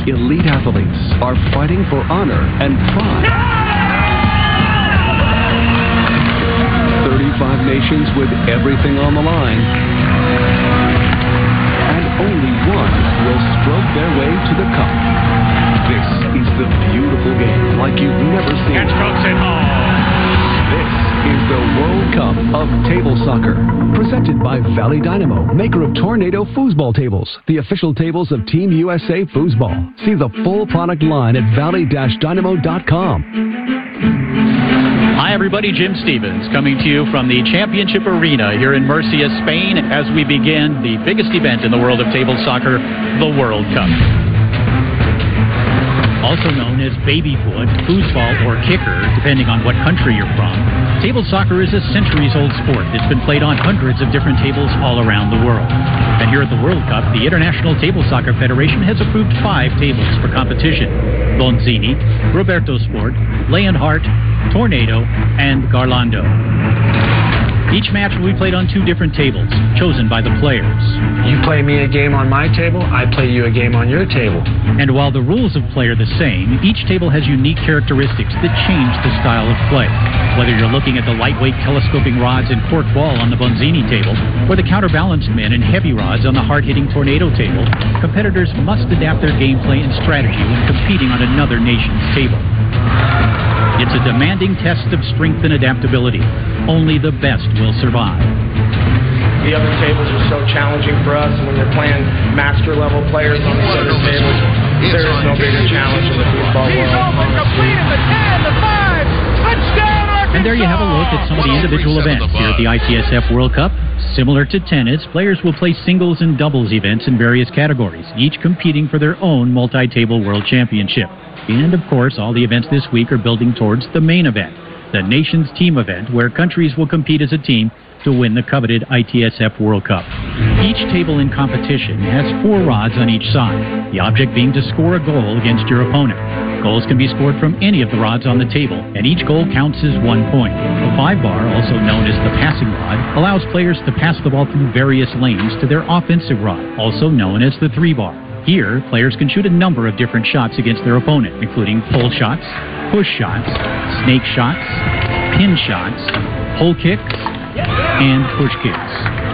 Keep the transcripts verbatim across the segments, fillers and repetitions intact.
elite athletes are fighting for honor and pride. thirty-five nations with everything on the line. And only one will stroke their way to the cup. This is the beautiful game like you've never seen. And strokes it home. This is the World Cup of Table Soccer. Presented by Valley Dynamo, maker of Tornado Foosball Tables, the official tables of Team U S A Foosball. See the full product line at valley dash dynamo dot com. Hi everybody, Jim Stevens coming to you from the Championship Arena here in Murcia, Spain, as we begin the biggest event in the world of table soccer, the World Cup. Also known as babyfoot, foosball, or kicker, depending on what country you're from, table soccer is a centuries-old sport that's been played on hundreds of different tables all around the world. And here at the World Cup, the International Table Soccer Federation has approved five tables for competition: Bonzini, Roberto Sport, Leonhardt, Tornado, and Garlando. Each match will be played on two different tables, chosen by the players. You play me a game on my table, I play you a game on your table. And while the rules of play are the same, each table has unique characteristics that change the style of play. Whether you're looking at the lightweight telescoping rods and cork ball on the Bonzini table, or the counterbalanced men and heavy rods on the hard-hitting Tornado table, competitors must adapt their gameplay and strategy when competing on another nation's table. It's a demanding test of strength and adaptability. Only the best will survive. The other tables are so challenging for us, and when you're playing master-level players on these other tables, there is no bigger challenge in the football world. And there you have a look at some of the individual events here at the I T S F World Cup. Similar to tennis, players will play singles and doubles events in various categories, each competing for their own multi-table world championship. And, of course, all the events this week are building towards the main event, the nation's team event, where countries will compete as a team to win the coveted I T S F World Cup. Each table in competition has four rods on each side, the object being to score a goal against your opponent. Goals can be scored from any of the rods on the table, and each goal counts as one point. The five bar, also known as the passing rod, allows players to pass the ball through various lanes to their offensive rod, also known as the three bar. Here, players can shoot a number of different shots against their opponent, including pull shots, push shots, snake shots, pin shots, pull kicks, and push kicks.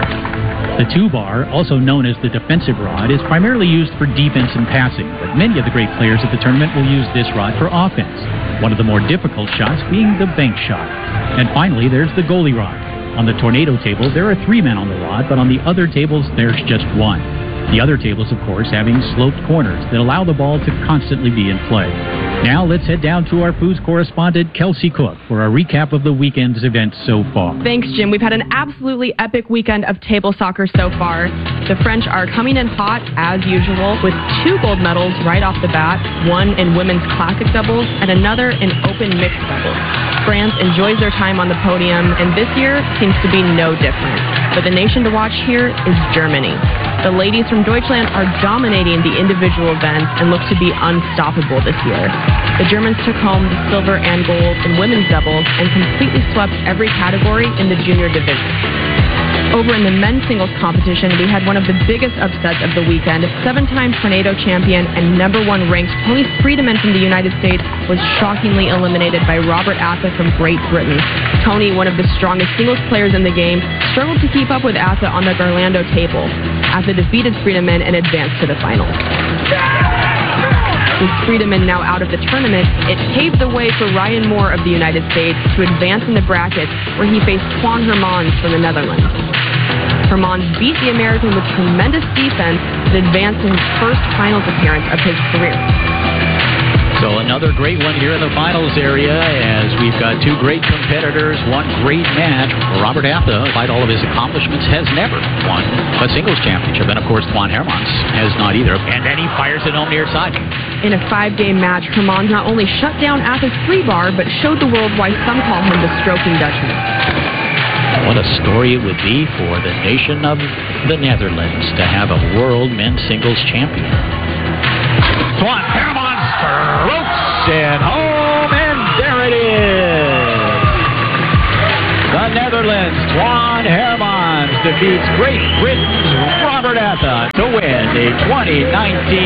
The two-bar, also known as the defensive rod, is primarily used for defense and passing, but many of the great players at the tournament will use this rod for offense, one of the more difficult shots being the bank shot. And finally, there's the goalie rod. On the Tornado table, there are three men on the rod, but on the other tables, there's just one. The other tables, of course, having sloped corners that allow the ball to constantly be in play. Now let's head down to our Foos correspondent, Kelsey Cook, for a recap of the weekend's events so far. Thanks, Jim. We've had an absolutely epic weekend of table soccer so far. The French are coming in hot, as usual, with two gold medals right off the bat, one in women's classic doubles and another in open mixed doubles. France enjoys their time on the podium, and this year seems to be no different. But the nation to watch here is Germany. The ladies from Deutschland are dominating the individual events and look to be unstoppable this year. The Germans took home the silver and gold in women's doubles and completely swept every category in the junior division. Over in the men's singles competition, we had one of the biggest upsets of the weekend. Seven-time Tornado champion and number one ranked Tony Friedemann from the United States was shockingly eliminated by Robert Atha from Great Britain. Tony, one of the strongest singles players in the game, struggled to keep up with Atha on the Garlando table. Atha defeated Friedemann and advanced to the finals. With Friedemann now out of the tournament, it paved the way for Ryan Moore of the United States to advance in the brackets, where he faced Juan Hermans from the Netherlands. Hermans beat the American with tremendous defense and advanced to his first finals appearance of his career. So another great one here in the finals area, as we've got two great competitors, one great match. Robert Atha, despite all of his accomplishments, has never won a singles championship. And, of course, Juan Hermans has not either. And then he fires it home near side. In a five-game match, Hermans not only shut down Atha's three-bar, but showed the world why some call him the stroking Dutchman. What a story it would be for the nation of the Netherlands to have a world men's singles champion. Juan Hermans strokes it home, and there it is. The Netherlands, Juan Hermans defeats Great Britain's Robert Atha to win the twenty nineteen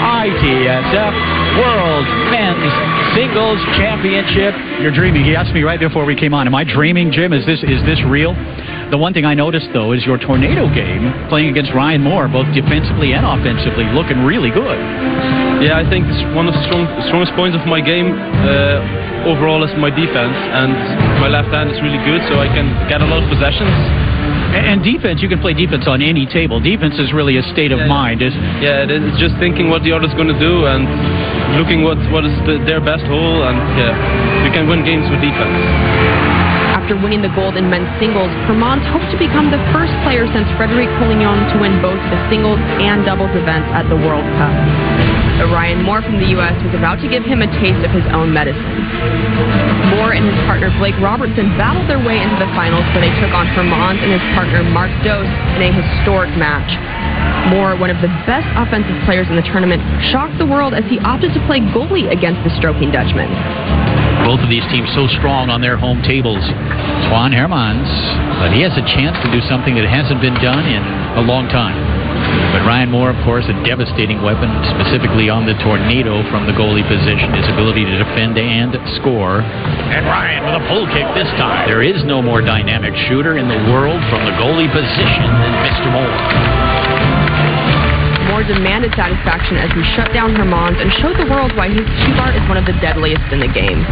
I T S F World Men's Singles Championship. You're dreaming. He asked me right before we came on, am I dreaming, Jim? Is this is this real? The one thing I noticed, though, is your tornado game, playing against Ryan Moore, both defensively and offensively, looking really good. Yeah, I think it's one of the strong, strongest points of my game uh, overall is my defense, and my left hand is really good, so I can get a lot of possessions. And defense, you can play defense on any table. Defense is really a state of yeah, mind. Is yeah, it's just thinking what the other's going to do and looking what, what is the, their best hole, and yeah, you can win games with defense. After winning the gold in men's singles, Hermans hopes to become the first player since Frederic Collignon to win both the singles and doubles events at the World Cup. But Ryan Moore from the U S was about to give him a taste of his own medicine. Moore and his partner Blake Robertson battled their way into the finals where they took on Hermans and his partner Mark Dost in a historic match. Moore, one of the best offensive players in the tournament, shocked the world as he opted to play goalie against the stroking Dutchman. both of these teams so strong on their home tables. Twan Hermans, but he has a chance to do something that hasn't been done in a long time. But Ryan Moore, of course, a devastating weapon, specifically on the tornado from the goalie position, his ability to defend and score. And Ryan with a pull kick this time. There is no more dynamic shooter in the world from the goalie position than Mister Moore. Moore demanded satisfaction as he shut down Hermans and showed the world why his cue bar is one of the deadliest in the game.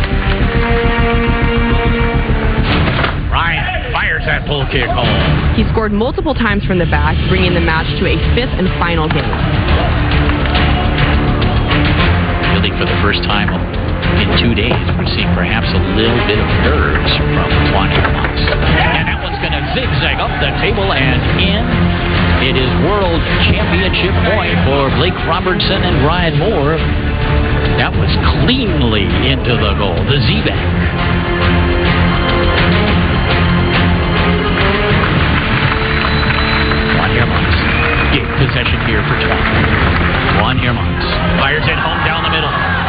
Ryan fires that pull kick home. He scored multiple times from the back, bringing the match to a fifth and final game. Really, for the first time in two days, we're seeing perhaps a little bit of nerves from Twan Hermans. And that one's going to zigzag up the table and in. It is World Championship point for Blake Robertson and Ryan Moore. That was cleanly into the goal. The Z-back. Twan Hermans. Big possession here for Twan. Twan Hermans fires it home down the middle.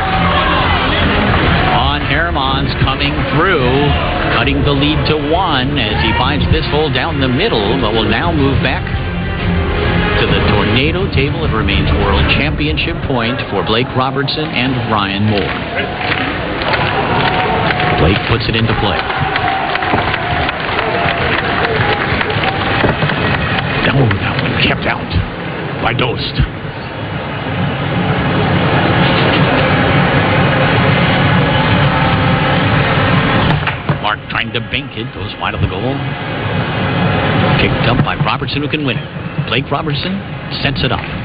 Twan Hermans coming through, cutting the lead to one as he finds this hole down the middle, but will now move back to the tornado table. It remains World Championship point for Blake Robertson and Ryan Moore. Blake puts it into play. Oh, that one kept out by Dost. Mark trying to bank it, goes wide of the goal. Kicked up by Robertson, who can win it. Blake Robertson sets it up.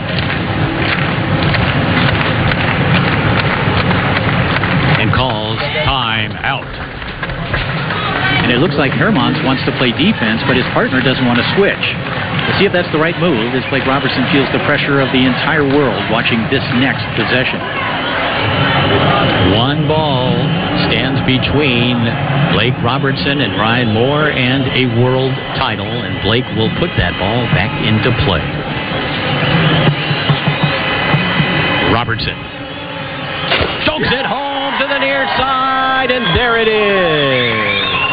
And calls time out. And it looks like Hermans wants to play defense, but his partner doesn't want to switch. We'll see if that's the right move, as Blake Robertson feels the pressure of the entire world watching this next possession. One ball stands between Blake Robertson and Ryan Moore and a world title, and Blake will put that ball back into play. Robertson chokes it home to the near side, and there it is.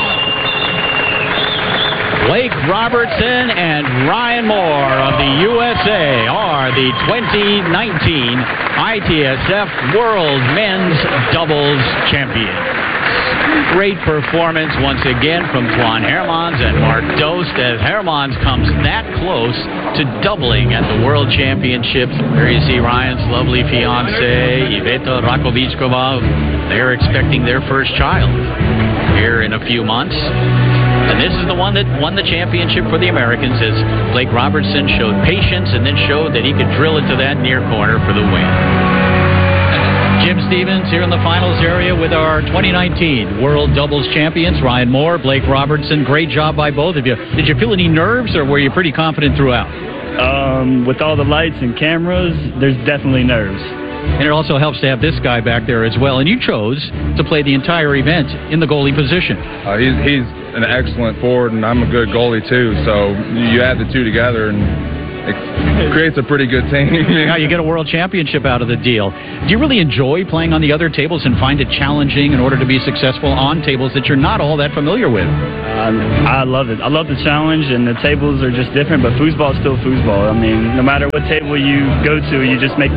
Blake Robertson and Ryan Moore of the U S A are the twenty nineteen I T S F World Men's Doubles Champions. Great performance once again from Twan Hermans and Mark Dost as Hermans comes that close to doubling at the World Championships. There you see Ryan's lovely fiancée, Iveta Rakovichkova. They're expecting their first child here in a few months. And this is the one that won the championship for the Americans, as Blake Robertson showed patience and then showed that he could drill it to that near corner for the win. Jim Stevens here in the finals area with our twenty nineteen World Doubles Champions, Ryan Moore, Blake Robertson. Great job by both of you. Did you feel any nerves, or were you pretty confident throughout? Um, with all the lights and cameras, there's definitely nerves. And it also helps to have this guy back there as well. And you chose to play the entire event in the goalie position. Uh, he's, he's an excellent forward, and I'm a good goalie too. So you add the two together, and it creates a pretty good team. Now you get a world championship out of the deal. Do you really enjoy playing on the other tables and find it challenging in order to be successful on tables that you're not all that familiar with? Um, I love it. I love the challenge, and the tables are just different, but foosball is still foosball. I mean, no matter what table you go to, you just make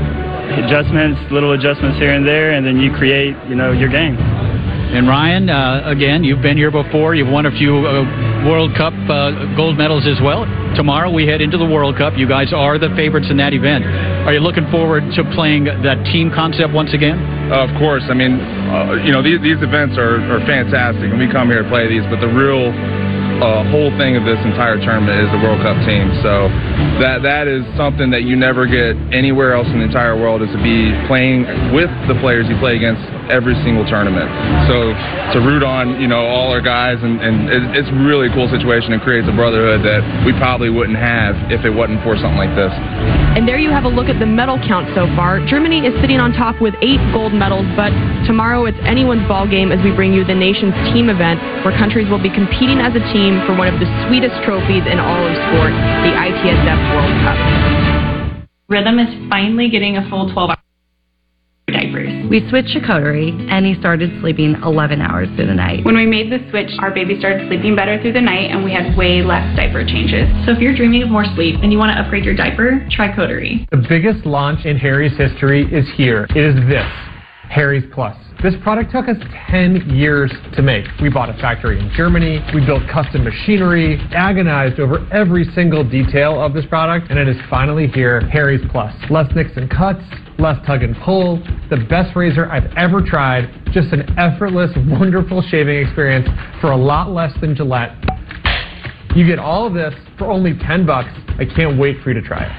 Adjustments, little adjustments here and there, and then you create, you know, your game. And Ryan, uh, again, you've been here before. You've won a few uh, World Cup uh, gold medals as well. Tomorrow we head into the World Cup. You guys are the favorites in that event. Are you looking forward to playing that team concept once again? Uh, of course. I mean, uh, you know, these, these events are, are fantastic, and we come here to play these, but the real uh, whole thing of this entire tournament is the World Cup team. So that that is something that you never get anywhere else in the entire world, is to be playing with the players you play against every single tournament. So to root on, you know, all our guys, and, and it, it's really a cool situation and creates a brotherhood that we probably wouldn't have if it wasn't for something like this. And there you have a look at the medal count so far. Germany is sitting on top with eight gold medals, but tomorrow it's anyone's ball game as we bring you the nation's team event, where countries will be competing as a team for one of the sweetest trophies in all of sport, the I T S F World Cup. Rhythm is finally getting a full twelve hours diapers. We switched to coterie, and he started sleeping eleven hours through the night. When we made the switch, our baby started sleeping better through the night, and we had way less diaper changes. So if you're dreaming of more sleep and you want to upgrade your diaper, try Coterie. The biggest launch in Harry's history is here. It is this, Harry's Plus. This product took us ten years to make. We bought a factory in Germany, we built custom machinery, agonized over every single detail of this product, and it is finally here, Harry's Plus. Less nicks and cuts, less tug and pull, the best razor I've ever tried, just an effortless, wonderful shaving experience for a lot less than Gillette. You get all of this for only ten bucks. I can't wait for you to try it.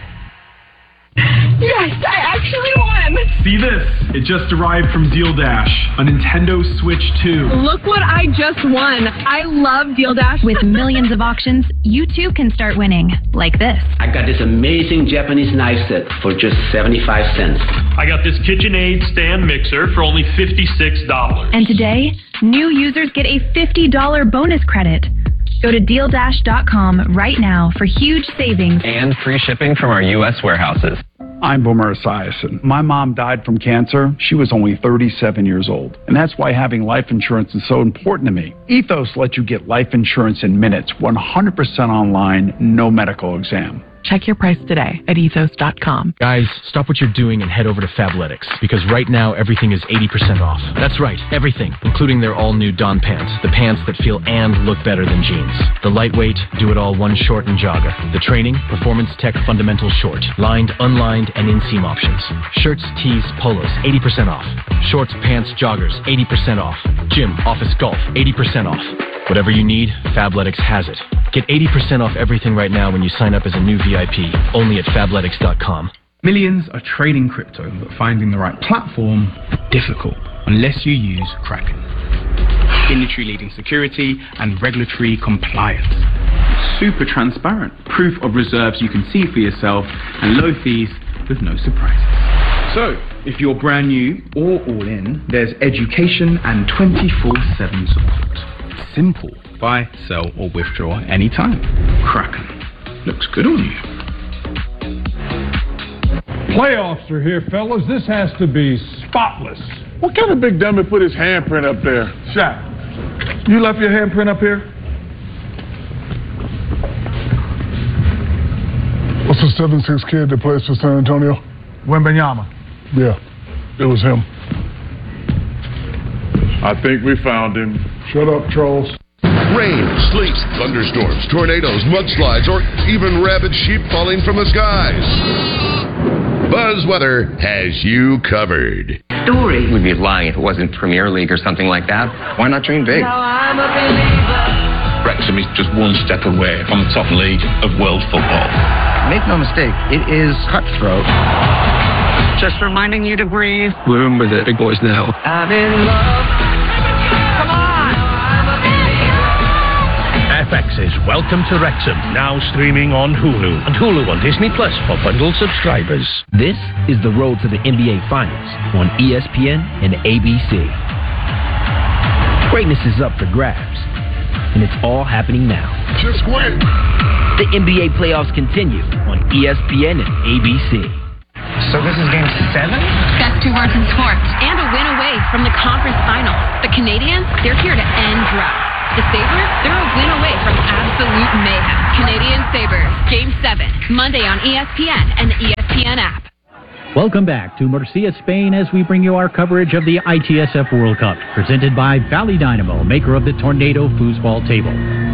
Yes, I actually won! See this? It just arrived from Deal Dash, a Nintendo Switch two. Look what I just won. I love Deal Dash. With millions of auctions, you too can start winning, like this. I got this amazing Japanese knife set for just seventy-five cents. I got this KitchenAid stand mixer for only fifty-six dollars. And today, new users get a fifty dollars bonus credit. Go to deal dash dot com right now for huge savings and free shipping from our U S warehouses. I'm Boomer Esiason. My mom died from cancer. She was only thirty-seven years old. And that's why having life insurance is so important to me. Ethos lets you get life insurance in minutes, one hundred percent online, no medical exam. Check your price today at ethos dot com. Guys, stop what you're doing and head over to Fabletics, because right now everything is eighty percent off. That's right, everything, including their all-new Dawn pants. The pants that feel and look better than jeans. The lightweight, do-it-all one short and jogger. The training, Performance Tech Fundamental Short. Lined, unlined, and inseam options. Shirts, tees, polos, eighty percent off. Shorts, pants, joggers, eighty percent off. Gym, office, golf, eighty percent off. Whatever you need, Fabletics has it. Get eighty percent off everything right now when you sign up as a new V I P, only at fabletics dot com. Millions are trading crypto, but finding the right platform difficult unless you use Kraken. Industry-leading security and regulatory compliance. Super transparent. Proof of reserves you can see for yourself, and low fees with no surprises. So, if you're brand new or all in, there's education and twenty-four seven support. Simple. Buy, sell, or withdraw anytime. Kraken. Looks good on you. Playoffs are here, fellas. This has to be spotless. What kind of big dummy put his handprint up there? Shaq, you left your handprint up here? What's the seven six kid that plays for San Antonio? Wembanyama. Yeah, it was him. I think we found him. Shut up, Charles. Rain, sleet, thunderstorms, tornadoes, mudslides, or even rabid sheep falling from the skies. Buzz Weather has you covered. Story. We'd be lying if it wasn't Premier League or something like that. Why not dream big? Now I'm a believer. Wrexham is just one step away from the top league of world football. Make no mistake, it is cutthroat. Just reminding you to breathe. We're in with it, big boys now. I'm in love. Come on! F X's Welcome to Wrexham, now streaming on Hulu, and Hulu on Disney Plus for bundled subscribers. This is the road to the N B A Finals on E S P N and A B C. Greatness is up for grabs, and it's all happening now. Just win! The N B A playoffs continue on E S P N and A B C. So this is game seven? Best two words in sports, and a win away from the conference finals. The Canadians, they're here to end droughts. The Sabres, they're a win away from absolute mayhem. Canadian Sabres, Game seven, Monday on E S P N and the E S P N app. Welcome back to Murcia, Spain, as we bring you our coverage of the I T S F World Cup, presented by Valley Dynamo, maker of the Tornado foosball table.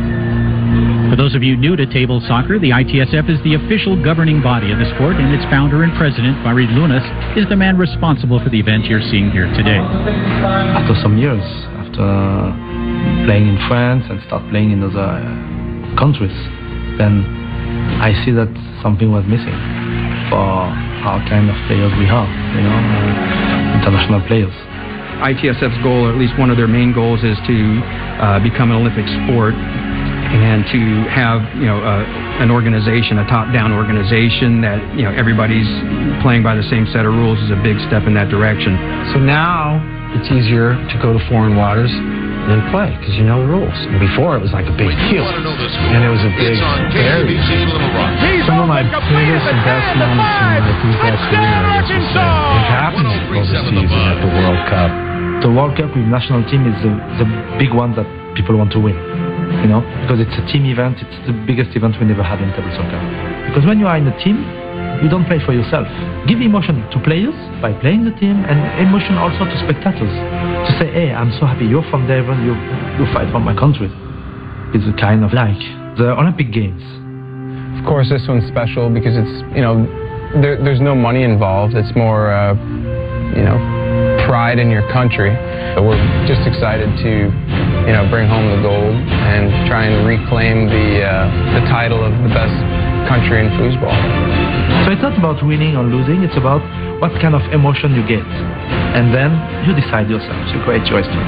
For those of you new to table soccer, the I T S F is the official governing body of the sport, and its founder and president, Farid Lunas, is the man responsible for the event you're seeing here today. After some years, after playing in France and start playing in other countries, then I see that something was missing for our kind of players we have, you know, uh, international players. I T S F's goal, or at least one of their main goals, is to uh, become an Olympic sport and to have, you know, uh, an organization, a top-down organization that, you know, everybody's playing by the same set of rules is a big step in that direction. So now it's easier to go to foreign waters and play because you know the rules. And before it was like a big deal, and it was a big barrier. Some of my biggest and best moments in my football career, I guess, was uh, happening overseas at the World Cup. The World Cup with national team is the, the big one that people want to win, you know, because it's a team event. It's the biggest event we never had in table soccer. Because when you are in a team, you don't play for yourself. Give emotion to players by playing the team, and emotion also to spectators. To say, hey, I'm so happy you're from Devon, you you fight for my country. It's a kind of like the Olympic Games. Of course, this one's special because it's, you know, there, there's no money involved. It's more, uh, you know, pride in your country. So we're just excited to, you know, bring home the gold and try and reclaim the uh, the title of the best country in foosball. So it's not about winning or losing, it's about what kind of emotion you get. And then you decide yourself, you create your story.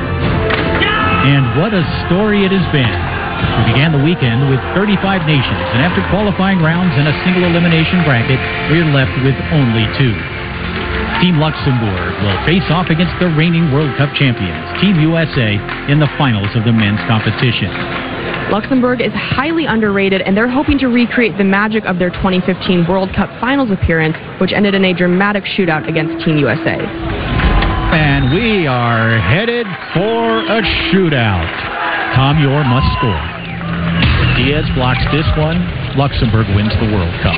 And what a story it has been. We began the weekend with thirty-five nations, and after qualifying rounds and a single elimination bracket, we're left with only two. Team Luxembourg will face off against the reigning World Cup champions, Team U S A, in the finals of the men's competition. Luxembourg is highly underrated, and they're hoping to recreate the magic of their twenty fifteen World Cup Finals appearance, which ended in a dramatic shootout against Team U S A. And we are headed for a shootout. Tom Yor must score. Diaz blocks this one. Luxembourg wins the World Cup.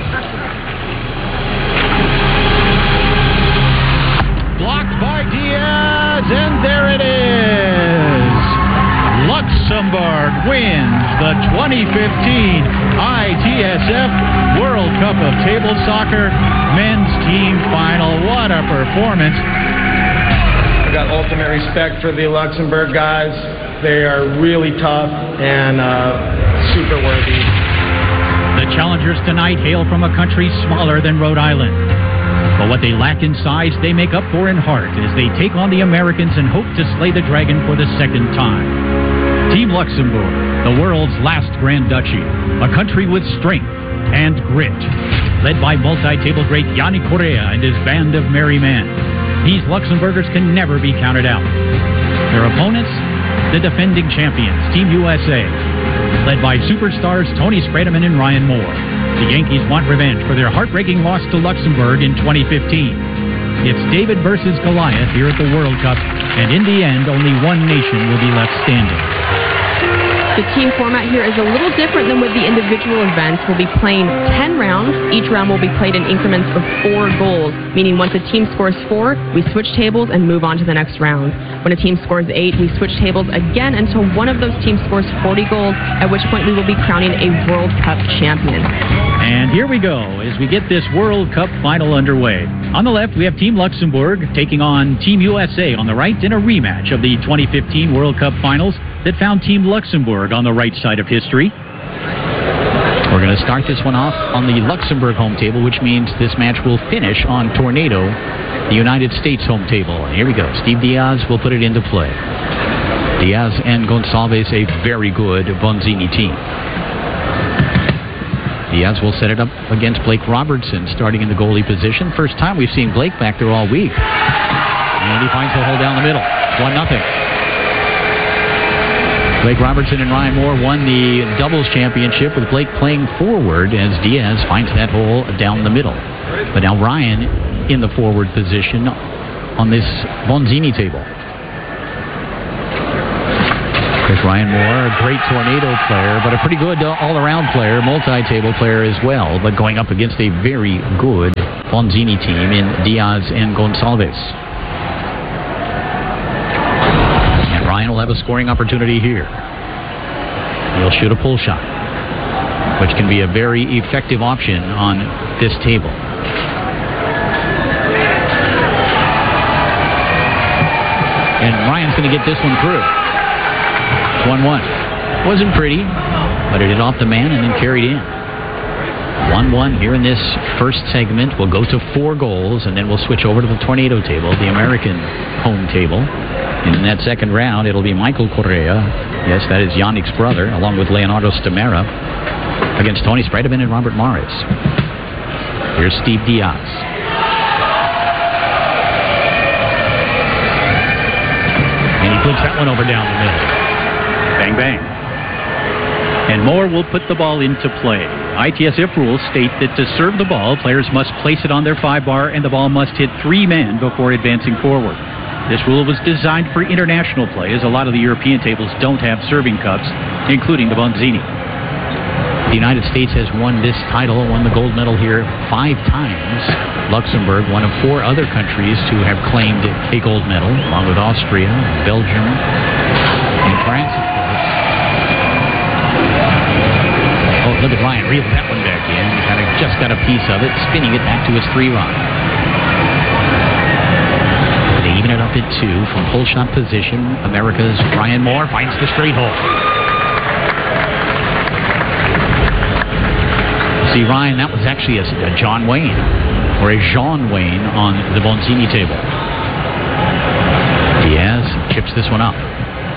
Blocked by Diaz, and there it is. Luxembourg wins the twenty fifteen I T S F World Cup of Table Soccer Men's Team Final. What a performance. I've got ultimate respect for the Luxembourg guys. They are really tough and uh, super worthy. The challengers tonight hail from a country smaller than Rhode Island. But what they lack in size, they make up for in heart as they take on the Americans and hope to slay the dragon for the second time. Team Luxembourg, the world's last Grand Duchy, a country with strength and grit, led by multi-table great Yanni Correa and his band of merry men. These Luxembourgers can never be counted out. Their opponents, the defending champions, Team U S A, led by superstars Tony Spredeman and Ryan Moore. The Yankees want revenge for their heartbreaking loss to Luxembourg in twenty fifteen. It's David versus Goliath here at the World Cup, and in the end, only one nation will be left standing. The team format here is a little different than with the individual events. We'll be playing ten rounds. Each round will be played in increments of four goals, meaning once a team scores four, we switch tables and move on to the next round. When a team scores eight, we switch tables again until one of those teams scores forty goals, at which point we will be crowning a World Cup champion. And here we go as we get this World Cup final underway. On the left, we have Team Luxembourg taking on Team U S A on the right in a rematch of the twenty fifteen World Cup finals that found Team Luxembourg on the right side of history. We're going to start this one off on the Luxembourg home table, which means this match will finish on Tornado, the United States home table. And here we go. Steve Diaz will put it into play. Diaz and Gonçalves, a very good Bonzini team. Diaz will set it up against Blake Robertson, starting in the goalie position. First time we've seen Blake back there all week. And he finds a hole down the middle. one nothing. Blake Robertson and Ryan Moore won the doubles championship with Blake playing forward as Diaz finds that hole down the middle. But now Ryan in the forward position on this Bonzini table. Chris Ryan Moore, a great Tornado player, but a pretty good all-around player, multi-table player as well, but going up against a very good Bonzini team in Diaz and Gonçalves. And Ryan will have a scoring opportunity here. He'll shoot a pull shot, which can be a very effective option on this table. And Ryan's going to get this one through. one one. Wasn't pretty, but it hit off the man and then carried in. one one here in this first segment. We'll go to four goals, and then we'll switch over to the Tornado table, the American home table. And in that second round, it'll be Michael Correa. Yes, that is Yannick's brother, along with Leonardo Stamera, against Tony Spredeman and Robert Morris. Here's Steve Diaz. And he puts that one over down the middle. Bang, bang. And Moore will put the ball into play. I T S F rules state that to serve the ball, players must place it on their five bar and the ball must hit three men before advancing forward. This rule was designed for international play, as a lot of the European tables don't have serving cups, including the Bonzini. The United States has won this title, won the gold medal here five times. Luxembourg, one of four other countries to have claimed a gold medal, along with Austria, Belgium, and France, of course. Oh, look at Ryan reel that one back in. Kind of just got a piece of it, spinning it back to his three run. They even it up at two from pull shot position. America's Ryan Moore finds the straight hole. See, Ryan, that was actually a, a John Wayne, or a Jean Wayne on the Bonzini table. Diaz chips this one up.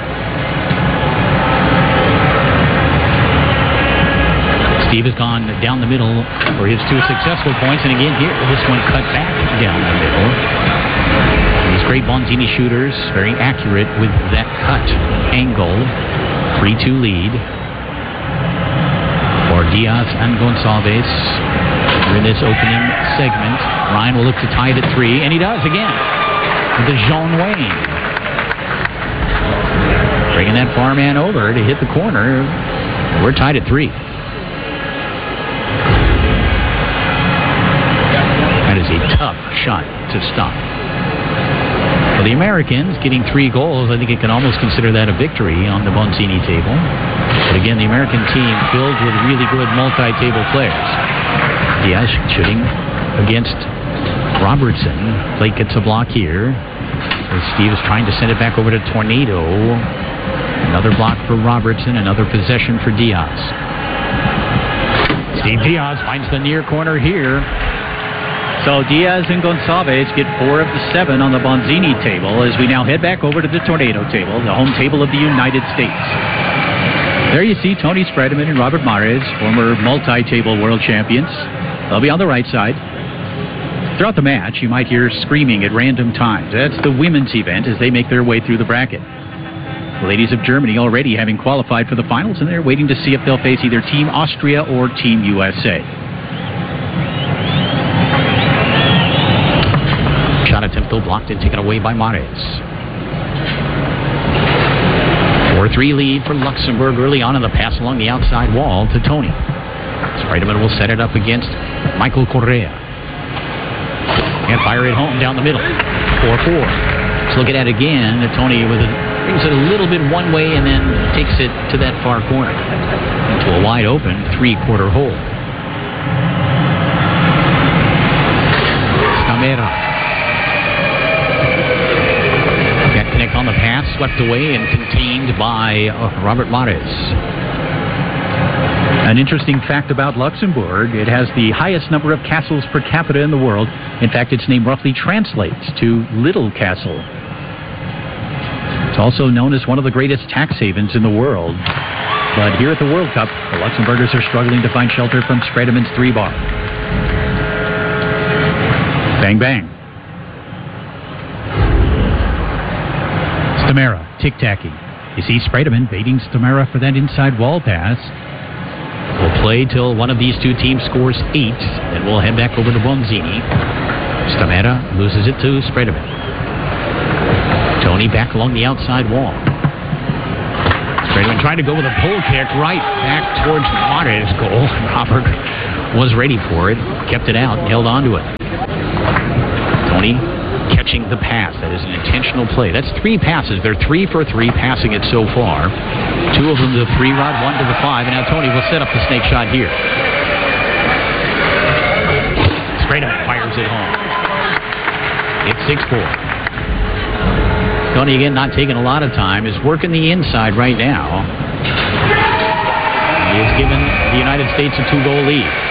Steve has gone down the middle for his two successful points, and again here, this one cut back down the middle. These great Bonzini shooters, very accurate with that cut angle. three two lead for Diaz and Gonçalves. We're in this opening segment. Ryan will look to tie it at three, and he does again with the Jean Wayne. Bringing that far man over to hit the corner. We're tied at three. That is a tough shot to stop. For the Americans, getting three goals, I think it can almost consider that a victory on the Bonzini table. But again, the American team filled with really good multi-table players. Diaz shooting against Robertson. Blake gets a block here. As Steve is trying to send it back over to Tornado. Another block for Robertson, another possession for Diaz. Steve Diaz finds the near corner here. So Diaz and Gonçalves get four of the seven on the Bonzini table as we now head back over to the Tornado table, the home table of the United States. There you see Tony Spredeman and Robert Mares, former multi-table world champions. They'll be on the right side. Throughout the match, you might hear screaming at random times. That's the women's event as they make their way through the bracket. The ladies of Germany already having qualified for the finals, and they're waiting to see if they'll face either Team Austria or Team U S A. Shot attempt though blocked and taken away by Mares. four three lead for Luxembourg early on in the pass along the outside wall to Tony. Spredeman will set it up against Michael Correa. And fire it home down the middle. four four. Let's look at that again. Tony with a, brings it a little bit one way and then takes it to that far corner. Into a wide open three-quarter hole. Stamera. Can't connect on the pass, swept away and contained by uh, Robert Mares. An interesting fact about Luxembourg, it has the highest number of castles per capita in the world. In fact, its name roughly translates to Little Castle. It's also known as one of the greatest tax havens in the world. But here at the World Cup, the Luxembourgers are struggling to find shelter from Spredeman's three bar. Bang, bang. Stamera, tic-tacking. You see Spredeman baiting Stamera for that inside wall pass. We'll play till one of these two teams scores eight, and we'll head back over to Bonzini. Stamera loses it to Spredeman. Tony back along the outside wall. Spredeman trying to go with a pull kick right back towards Mares' goal. Robert was ready for it, kept it out, and held on to it. Tony catching the pass. That is an intentional play. That's three passes. They're three for three passing it so far. Two of them to the three-rod, one to the five. And now Tony will set up the snake shot here. Straight up fires it home. It's six four. Tony, again, not taking a lot of time, is working the inside right now. He has given the United States a two-goal lead.